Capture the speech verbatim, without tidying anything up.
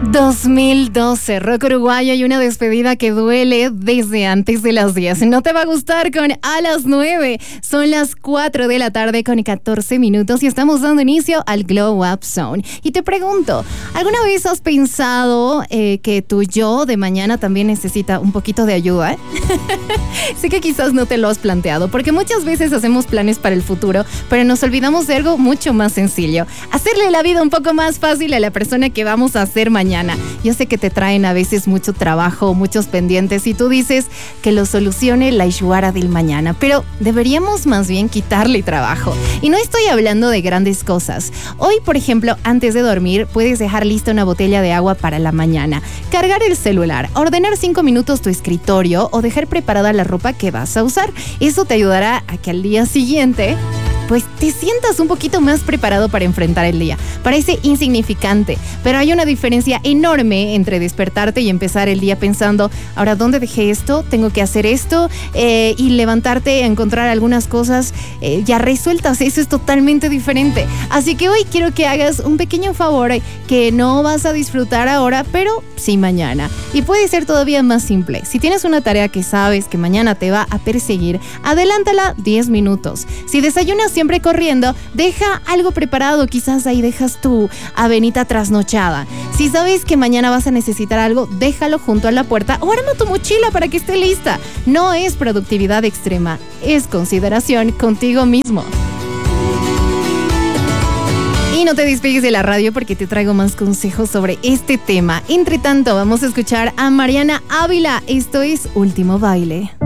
dos mil doce, rock uruguayo y una despedida que duele desde antes de las diez. No te va a gustar con A las nueve. Son las cuatro de la tarde con catorce minutos y estamos dando inicio al Glow Up Zone. Y te pregunto, ¿alguna vez has pensado eh, que tu yo de mañana también necesita un poquito de ayuda? Sé que quizás no te lo has planteado, porque muchas veces hacemos planes para el futuro, pero nos olvidamos de algo mucho más sencillo: hacerle la vida un poco más fácil a la persona que vamos a ser mañana. Yo sé que te traen a veces mucho trabajo, muchos pendientes, y tú dices que lo solucione la Ishuara del mañana, pero deberíamos más bien quitarle trabajo. Y no estoy hablando de grandes cosas. Hoy, por ejemplo, antes de dormir, puedes dejar lista una botella de agua para la mañana, cargar el celular, ordenar cinco minutos tu escritorio o dejar preparada la ropa que vas a usar. Eso te ayudará a que al día siguiente pues te sientas un poquito más preparado para enfrentar el día. Parece insignificante, pero hay una diferencia enorme entre despertarte y empezar el día pensando, ahora, ¿dónde dejé esto? Tengo que hacer esto, eh, y levantarte a encontrar algunas cosas eh, ya resueltas. Eso es totalmente diferente. Así que hoy quiero que hagas un pequeño favor que no vas a disfrutar ahora, pero sí mañana. Y puede ser todavía más simple. Si tienes una tarea que sabes que mañana te va a perseguir, adelántala diez minutos. Si desayunas siempre corriendo, deja algo preparado, quizás ahí dejas tu avenita trasnochada. Si sabes que mañana vas a necesitar algo, déjalo junto a la puerta o arma tu mochila para que esté lista. No es productividad extrema, es consideración contigo mismo. Y no te despegues de la radio porque te traigo más consejos sobre este tema. Entre tanto, vamos a escuchar a Mariana Ávila. Esto es Último Baile.